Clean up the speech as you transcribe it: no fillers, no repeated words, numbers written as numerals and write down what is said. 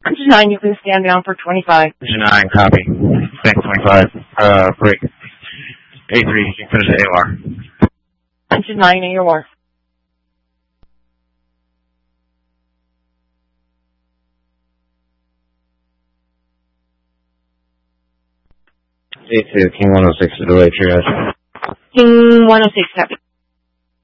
Engine 9, you can stand down for 25. Engine 9, copy. Stand 25. Break. A3, you can finish the AOR. Engine 9, AOR. A2, King 106 to delay triage. King 106, copy.